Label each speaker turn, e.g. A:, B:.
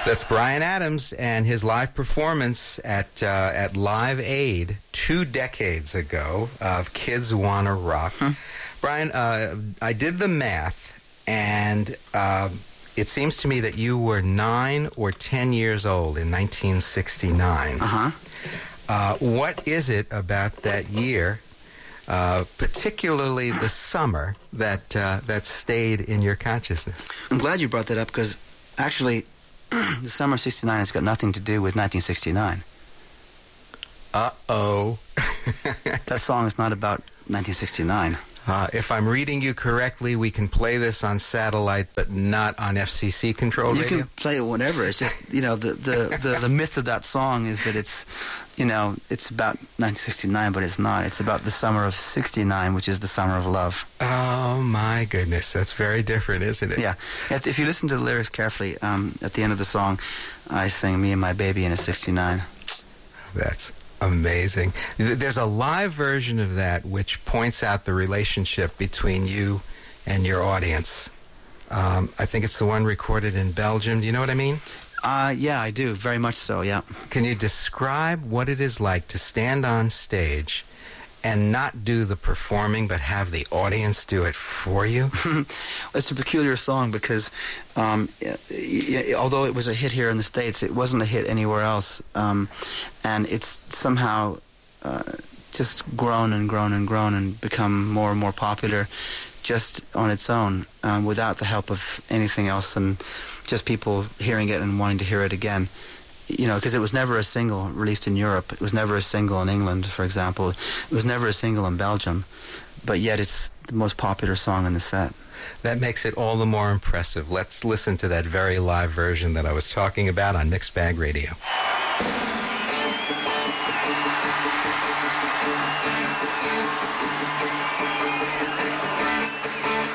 A: That's Bryan Adams and his live performance at Live Aid 2 decades ago of Kids Wanna Rock. Bryan, I did the math, and it seems to me that you were 9 or 10 years old in 1969. What is it about that year, particularly the summer, that stayed in your consciousness?
B: I'm glad you brought that up, because actually the summer of 69 has got nothing to do with 1969.
A: Uh-oh.
B: That song is not about 1969.
A: If I'm reading you correctly, we can play this on satellite, but not on FCC control radio?
B: You can play it whenever. It's just, the myth of that song is that it's about 1969, but it's not. It's about the summer of 69, which is the summer of love.
A: Oh, my goodness. That's very different, isn't it?
B: Yeah. If you listen to the lyrics carefully, at the end of the song, I sing, "Me and my baby in a 69.
A: That's amazing. There's a live version of that which points out the relationship between you and your audience. I think it's the one recorded in Belgium. Do you know what I mean?
B: Yeah, I do. Very much so, yeah.
A: Can you describe what it is like to stand on stage and not do the performing, but have the audience do it for you?
B: It's a peculiar song because although it was a hit here in the States, it wasn't a hit anywhere else. And it's somehow just grown and grown and grown and become more and more popular just on its own, without the help of anything else and just people hearing it and wanting to hear it again. Because it was never a single released in Europe. It was never a single in England, for example. It was never a single in Belgium. But yet it's the most popular song in the set.
A: That makes it all the more impressive. Let's listen to that very live version that I was talking about on Mixed Bag Radio.